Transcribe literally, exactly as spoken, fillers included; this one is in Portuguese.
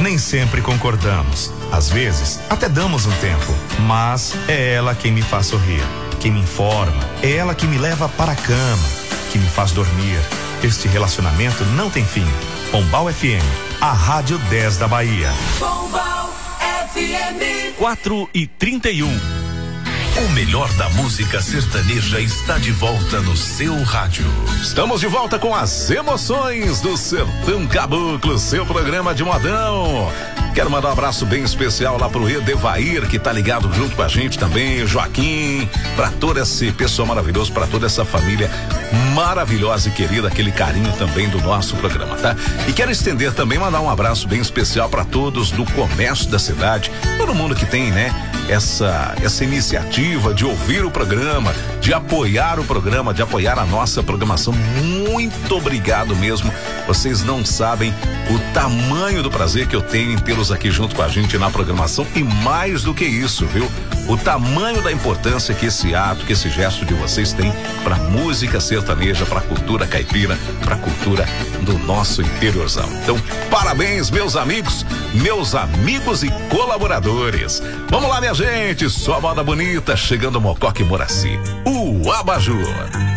Nem sempre concordamos. Às vezes, até damos um tempo. Mas é ela quem me faz sorrir, quem me informa. É ela que me leva para a cama, que me faz dormir. Este relacionamento não tem fim. Pombal F M, a Rádio dez da Bahia. Pombal F M. quatro e trinta e um. O melhor da música sertaneja está de volta no seu rádio. Estamos de volta com as emoções do Sertão Caboclo, seu programa de modão. Quero mandar um abraço bem especial lá pro Edevair, que tá ligado junto com a gente também, o Joaquim, pra todo esse pessoal maravilhoso, pra toda essa família maravilhosa e querida, aquele carinho também do nosso programa, tá? E quero estender também, mandar um abraço bem especial pra todos do comércio da cidade, todo mundo que tem, né, essa, essa iniciativa de ouvir o programa, de apoiar o programa, de apoiar a nossa programação. Muito obrigado mesmo. Vocês não sabem o tamanho do prazer que eu tenho em tê-los aqui junto com a gente na programação e mais do que isso, viu? O tamanho da importância que esse ato, que esse gesto de vocês tem pra música sertaneja, pra cultura caipira, pra cultura do nosso interiorzão. Então, parabéns, meus amigos, meus amigos e colaboradores. Vamos lá, minha gente, só moda bonita, chegando Mococa e Moraci, o Abajur.